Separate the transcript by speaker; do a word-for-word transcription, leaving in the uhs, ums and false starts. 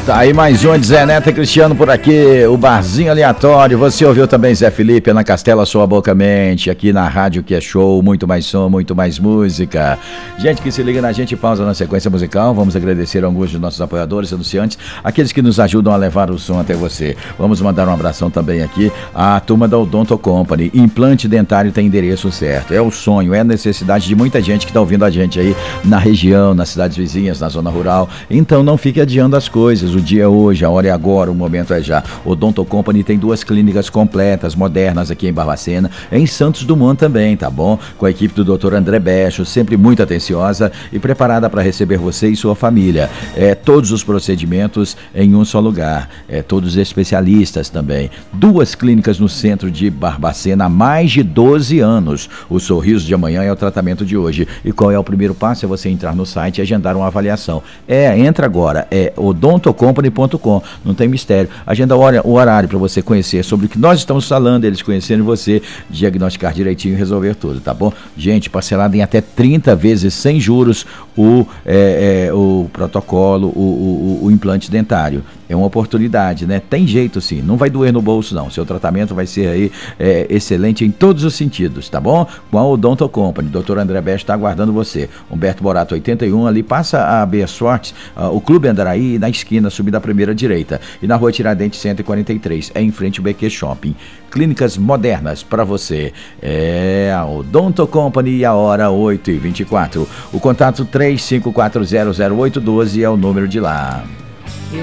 Speaker 1: Tá aí mais um de Zé Neto e Cristiano por aqui, o Barzinho Aleatório. Você ouviu também Zé Felipe, Ana Castela, Sua Boca Mente, aqui na rádio que é show, muito mais som, muito mais música. Gente que se liga na gente, pausa na sequência musical. Vamos agradecer a alguns dos nossos apoiadores, anunciantes, aqueles que nos ajudam a levar o som até você. Vamos mandar um abração também aqui à turma da Odonto Company. Implante dentário tem endereço certo, é o sonho, é a necessidade de muita gente que está ouvindo a gente aí na região, nas cidades vizinhas, na zona rural. Então não fique adiando as coisas. O dia é hoje, a hora é agora, o momento é já. Odonto Company tem duas clínicas completas, modernas aqui em Barbacena, em Santos Dumont também, tá bom? Com a equipe do doutor André Becho, sempre muito atenciosa e preparada para receber você e sua família. É, todos os procedimentos em um só lugar, é, todos especialistas também. Duas clínicas no centro de Barbacena há mais de doze anos. O sorriso de amanhã é o tratamento de hoje. E qual é o primeiro passo? É você entrar no site e agendar uma avaliação. É, entra agora, é odonto company ponto com, não tem mistério. Agenda o horário para você conhecer sobre o que nós estamos falando, eles conhecerem você, diagnosticar direitinho e resolver tudo, tá bom? Gente, parcelado em até trinta vezes sem juros o, é, é, o protocolo, o, o, o implante dentário. É uma oportunidade, né? Tem jeito sim, não vai doer no bolso não. Seu tratamento vai ser aí é, excelente em todos os sentidos, tá bom? Com a Odonto Company, doutor André Best está aguardando você. Humberto Borato oitenta e um, ali passa a Bea Sorte, uh, o Clube Andaraí, na esquina, subida à primeira direita. E na rua Tiradentes cento e quarenta e três, é em frente ao B Q Shopping. Clínicas modernas para você. É a Odonto Company e a hora oito e vinte e quatro. O contato três cinco quatro zero zero oito um dois é o número de lá.